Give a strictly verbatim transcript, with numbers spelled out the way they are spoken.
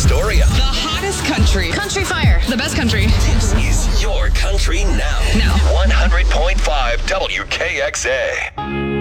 Astoria. The hottest country. Country Fire. The best country. This is your country now. Now. one hundred point five W K X A.